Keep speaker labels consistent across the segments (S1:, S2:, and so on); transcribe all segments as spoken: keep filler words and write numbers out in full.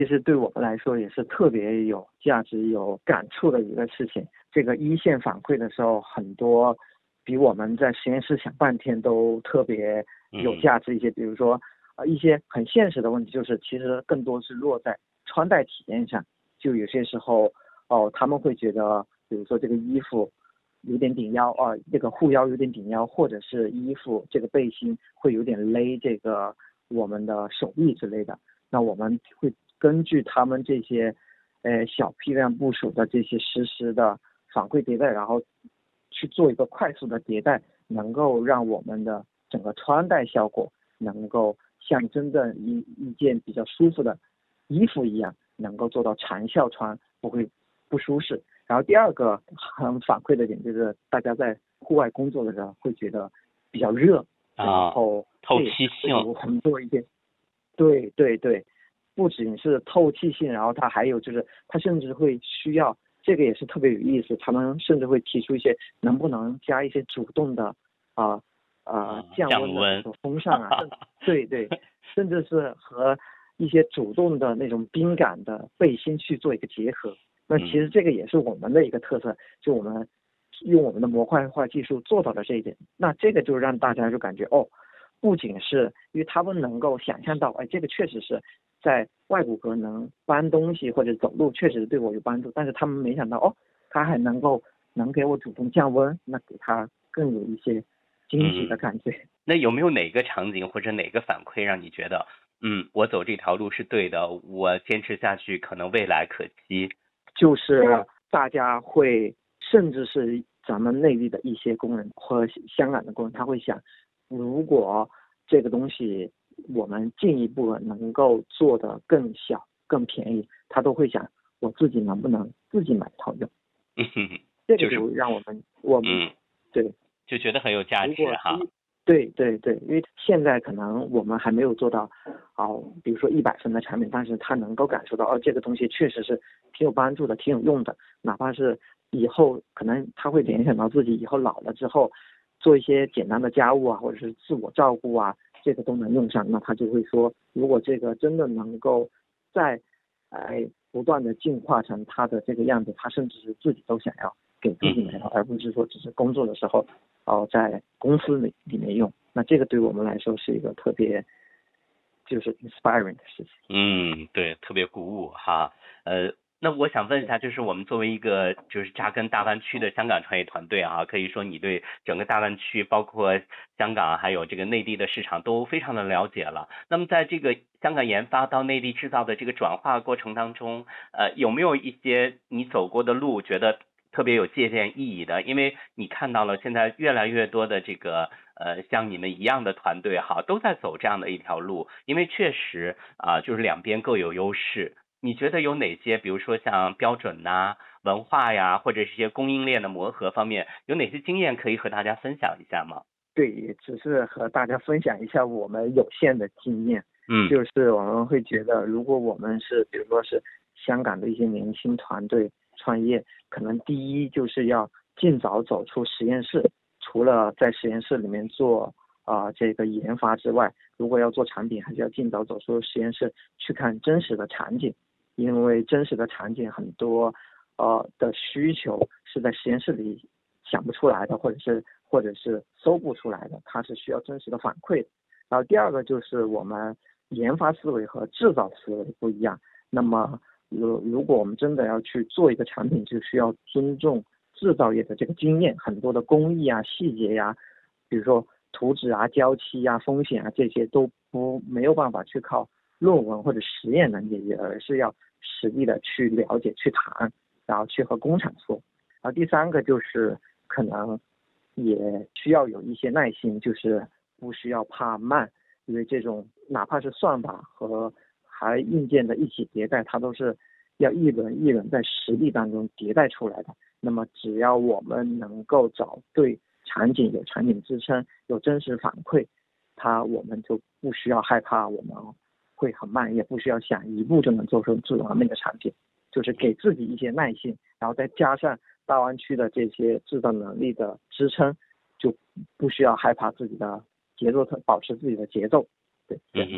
S1: 其实对我们来说也是特别有价值、有感触的一个事情。这个一线反馈的时候，很多比我们在实验室想半天都特别有价值一些。比如说，呃，一些很现实的问题，就是其实更多是落在穿戴体验上。就有些时候，哦，他们会觉得，比如说这个衣服有点顶腰啊，这个护腰有点顶腰，或者是衣服这个背心会有点勒这个我们的手臂之类的。那我们会根据他们这些呃小批量部署的这些实时的反馈迭代，然后去做一个快速的迭代，能够让我们的整个穿戴效果能够像真正一一件比较舒服的衣服一样，能够做到长效穿，不会不舒适。然后第二个很反馈的点就是大家在户外工作的时候会觉得比较热，
S2: 啊，
S1: 然后
S2: 透气性，
S1: 我们做一些，对对对，不仅是透气性，然后它还有就是它甚至会需要，这个也是特别有意思，他们甚至会提出一些能不能加一些主动的啊啊、呃、降温的这种风扇啊，甚对对，甚至是和一些主动的那种冰感的背心去做一个结合。那其实这个也是我们的一个特色，就我们用我们的模块化技术做到了这一点。那这个就让大家就感觉哦，不仅是因为他们能够想象到，哎，这个确实是在外骨骼能搬东西或者走路确实对我有帮助，但是他们没想到哦，他还能够能给我主动降温，那给他更有一些惊喜的感觉。
S2: 嗯、那有没有哪个场景或者哪个反馈让你觉得，嗯，我走这条路是对的，我坚持下去可能未来可期？
S1: 就是大家会，甚至是咱们内地的一些工人和香港的工人，他会想，如果这个东西我们进一步能够做得更小、更便宜，他都会想，我自己能不能自己买套用？这个就让我们，我们
S2: 嗯，
S1: 对，
S2: 就觉得很有价值哈。
S1: 对对对，因为现在可能我们还没有做到，哦，比如说一百分的产品，但是他能够感受到，哦，这个东西确实是挺有帮助的，挺有用的。哪怕是以后可能他会联想到自己以后老了之后，做一些简单的家务啊，或者是自我照顾啊，这个都能用上。那他就会说，如果这个真的能够在，哎，不断的进化成他的这个样子，他甚至是自己都想要给自己买到，而不是说只是工作的时候。哦，在公司里里面用，那这个对我们来说是一个特别就是 inspiring 的事情。
S2: 嗯，对，特别鼓舞哈。呃，那我想问一下，就是我们作为一个就是扎根大湾区的香港创业团队啊，可以说你对整个大湾区，包括香港还有这个内地的市场都非常的了解了。那么在这个香港研发到内地制造的这个转化过程当中，呃，有没有一些你走过的路，觉得特别有借鉴意义的？因为你看到了现在越来越多的这个呃像你们一样的团队哈，都在走这样的一条路，因为确实啊、呃、就是两边各有优势。你觉得有哪些，比如说像标准呐、文化呀，或者是一些供应链的磨合方面，有哪些经验可以和大家分享一下吗？
S1: 对，也只是和大家分享一下我们有限的经验。
S2: 嗯，
S1: 就是我们会觉得，如果我们是比如说是香港的一些年轻团队创业，可能第一就是要尽早走出实验室，除了在实验室里面做啊、呃、这个研发之外，如果要做产品，还是要尽早走出实验室去看真实的场景，因为真实的场景很多呃的需求是在实验室里想不出来的，或者是或者是搜不出来的，它是需要真实的反馈的。然后第二个就是我们研发思维和制造思维不一样。那么如如果我们真的要去做一个产品，就需要尊重制造业的这个经验，很多的工艺啊、细节呀、啊，比如说图纸啊、胶漆啊、风险啊，这些都不没有办法去靠论文或者实验能解决，而是要实地的去了解、去谈，然后去和工厂说。然后第三个就是可能也需要有一些耐心，就是不需要怕慢，因为这种哪怕是算法和还硬件的一起迭代，它都是要一轮一轮在实力当中迭代出来的。那么只要我们能够找对场景，有场景支撑，有真实反馈，它我们就不需要害怕我们会很慢，也不需要想一步就能做出最完美的产品，就是给自己一些耐心，然后再加上大湾区的这些制造能力的支撑，就不需要害怕自己的节奏，保持自己的节奏。对，
S2: 嗯哼，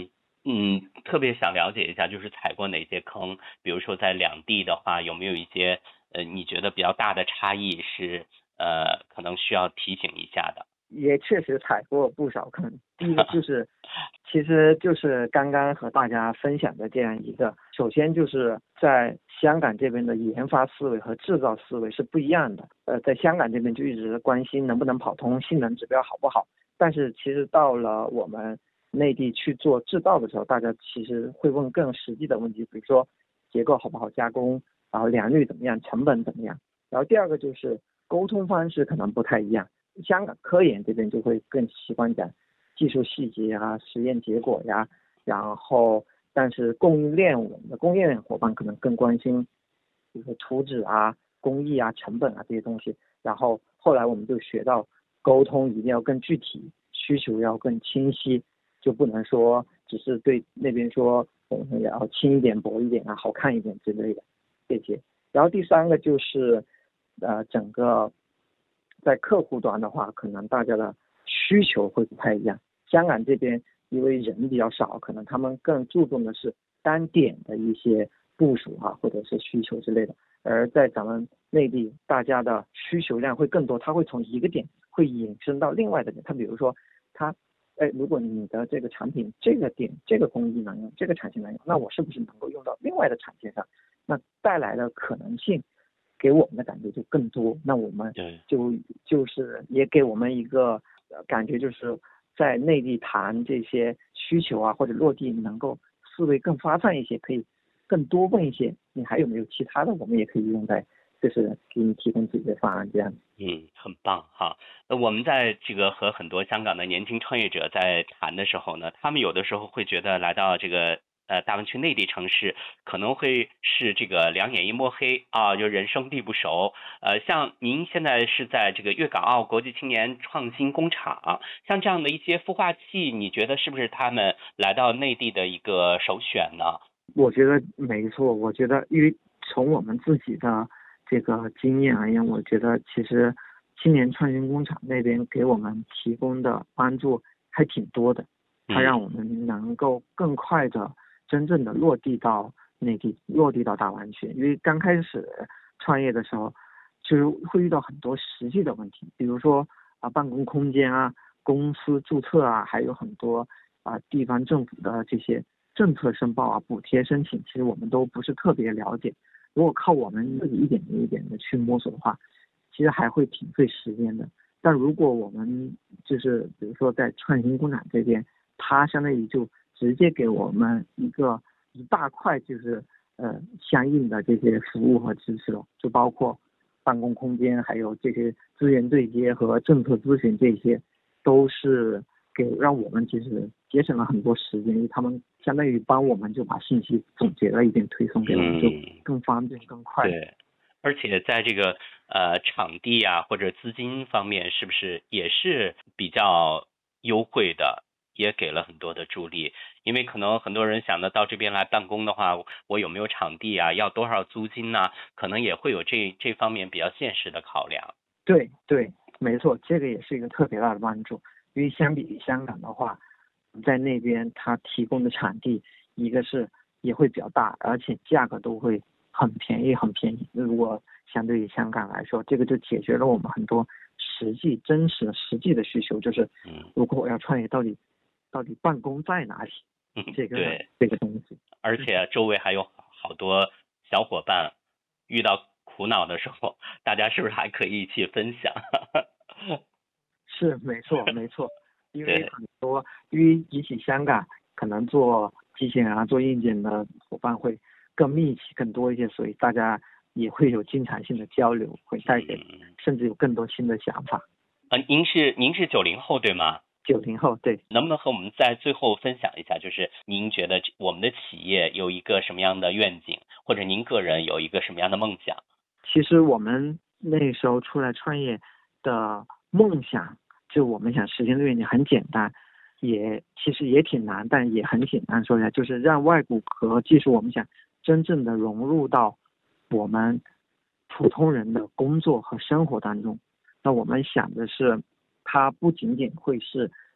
S2: 嗯，特别想了解一下，就是踩过哪些坑，比如说在两地的话，有没有一些呃你觉得比较大的差异是呃可能需要提醒一下的？
S1: 也确实踩过不少坑。第一个就是，其实就是刚刚和大家分享的这样一个，首先就是在香港这边的研发思维和制造思维是不一样的。呃，在香港这边就一直关心能不能跑通，性能指标好不好。但是其实到了我们内地去做制造的时候，大家其实会问更实际的问题，比如说结构好不好加工，然后良率怎么样，成本怎么样。然后第二个就是沟通方式可能不太一样。香港科研这边就会更喜欢讲技术细节啊、实验结果呀，然后但是供应链我们的供应链伙伴可能更关心，比如说图纸啊、工艺啊、成本啊这些东西。然后后来我们就学到沟通一定要更具体，需求要更清晰，就不能说只是对那边说我们要轻一点、薄一点啊、好看一点之类的这些。然后第三个就是呃整个在客户端的话，可能大家的需求会不太一样。香港这边因为人比较少，可能他们更注重的是单点的一些部署啊，或者是需求之类的。而在咱们内地，大家的需求量会更多，它会从一个点会引申到另外的点。它比如说，它，哎，如果你的这个产品这个点这个工艺能用，这个产线能用，那我是不是能够用到另外的产线上？那带来的可能性给我们的感觉就更多。那我们就就是也给我们一个感觉，就是在内地谈这些需求啊，或者落地能够思维更发散一些，可以更多问一些，你还有没有其他的，我们也可以用在，就是给你提供解决方案这样。
S2: 嗯，很棒哈。那我们在这个和很多香港的年轻创业者在谈的时候呢，他们有的时候会觉得来到这个呃大湾区内地城市可能会是这个两眼一摸黑啊，就人生地不熟。呃，像您现在是在这个粤港澳国际青年创新工厂，像这样的一些孵化器，你觉得是不是他们来到内地的一个首选呢？
S1: 我觉得没错，我觉得因为从我们自己的这个经验而言，我觉得其实青年创新工厂那边给我们提供的帮助还挺多的，它让我们能够更快的真正的落地到内地，落地到大湾区。因为刚开始创业的时候，就是会遇到很多实际的问题，比如说啊办公空间啊、公司注册啊，还有很多啊地方政府的这些政策申报啊、补贴申请，其实我们都不是特别了解。如果靠我们自己一点一点的去摸索的话，其实还会挺费时间的。但如果我们就是比如说在创新工厂这边，它相当于就直接给我们一个一大块就是呃相应的这些服务和支持了，就包括办公空间，还有这些资源对接和政策咨询，这些都是给让我们其实节省了很多时间，因为他们相当于帮我们就把信息总结了一遍推送给我们，就更方便更快。
S2: 对，而且在这个呃场地啊或者资金方面，是不是也是比较优惠的，也给了很多的助力？因为可能很多人想的到这边来办公的话，我有没有场地啊，要多少租金呢、啊？可能也会有这这方面比较现实的考量。
S1: 对对，没错，这个也是一个特别大的帮助。因为相比于香港的话，在那边它提供的场地，一个是也会比较大，而且价格都会很便宜很便宜。如果相对于香港来说，这个就解决了我们很多实际真实的实际的需求，就是如果我要创业，到底到底办公在哪里？这个
S2: 对
S1: 这个东西，
S2: 而且周围还有好多小伙伴，遇到苦恼的时候，大家是不是还可以一起分享？
S1: 是没错没错，因为很多因为比起香港，可能做机器人啊、做硬件的伙伴会更密集、更多一些，所以大家也会有经常性的交流，会带给甚至有更多新的想法。
S2: 呃，您是您是九零后对吗？
S1: 九零后，对。
S2: 能不能和我们在最后分享一下，就是您觉得我们的企业有一个什么样的愿景，或者您个人有一个什么样的梦想？
S1: 其实我们那时候出来创业的梦想，就我们想实现的愿景很简单，也其实也挺难，但也很简单。说一下，就是让外骨骼技术，我们想真正的融入到我们普通人的工作和生活当中。那我们想的是，它不仅仅会是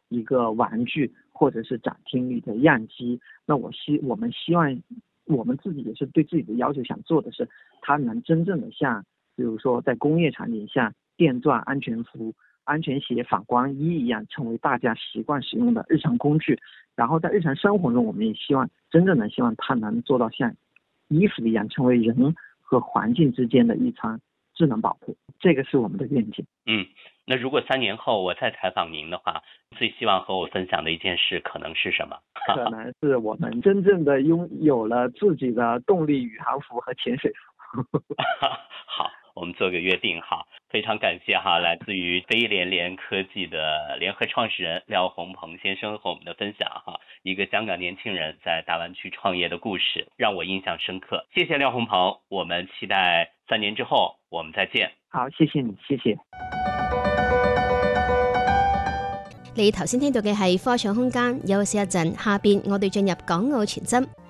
S1: 一个玩具或者是展厅里的样机。那我希我们希望我们自己也是对自己的要求，想做的是它能真正的像比如说在工业场景下电钻、安全服、安全鞋、反光衣一样，成为大家习惯使用的日常工具。然后在日常生活中，我们也希望真正的希望它能做到像衣服一样，成为人和环境之间的一层智能保护。这个是我们的愿景。
S2: 嗯，那如果三年后我再采访您的话，最希望和我分享的一件事可能是什么？
S1: 可能是我们真正的拥有了自己的动力宇航服和潜水服。
S2: 好，我们做个约定哈。非常感谢哈，来自于飞联联科技的联合创始人廖宏鹏先生和我们的分享哈，一个香港年轻人在大湾区创业的故事，让我印象深刻。谢谢廖宏鹏，我们期待三年之后我们再见。
S1: 好，謝謝你，謝謝。
S3: 你頭先聽到嘅係科創空間，休息一陣，下邊我哋進入港澳傳真。